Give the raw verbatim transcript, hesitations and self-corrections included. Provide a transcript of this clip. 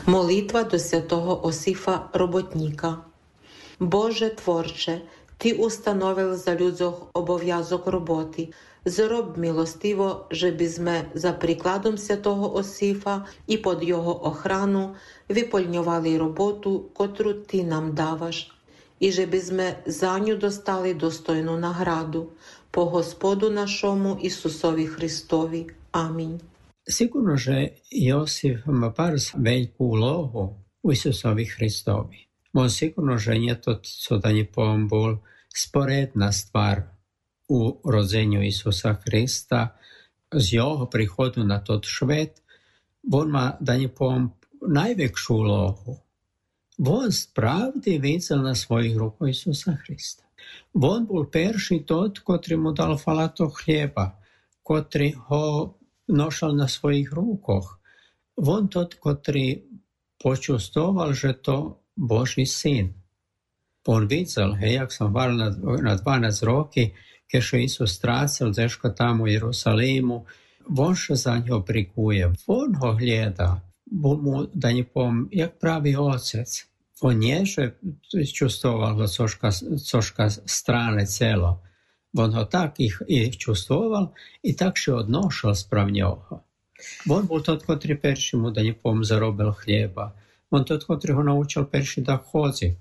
Молитва до святого Осифа Роботніка. Боже Творче, Ти установив за людзох обов'язок роботи. Зроб милостиво, жеби ми за прикладом святого Осифа і під його охрану виповнювали роботу, котру Ти нам даваш, і жеби ми за ню достали достойну награду по Господу нашому Ісусові Христові. Амінь. Sigurno, že Josif má bar veľkú úlohu u Isusovi Hristovi. On sigurno, že nie to, co daní poviem, bol sporedná stvar u rodzeniu Isusa Hrista, z jeho prichodu na tot svet. On má, daní poviem, najväčšiu úlohu. On spravdy videl na svojich rukoch Isusa Hrista. On bol perší tot, ktorý mu dal falato chlieba, ktorý ho nošal na svojich rúkoch. On tot, ktorý počustoval, že to Boží syn. On videl, hej, jak som hovoril na, na dvanásť roky, keď Isus strácel deško tam u Jerusalému, on sa za ňo prikuje. On ho hľadá. Bol mu, da ne poviem, jak pravý otec. On nie, že čustoval ho coška, coška strane celo. On ho tak ich, ich čustoval i tak še odnošal sprav njoho. On bol tot, ktorý perši mu, da ne poviem, zarobil chljeba. On tot, ktorý ho naučil perši da hodzi.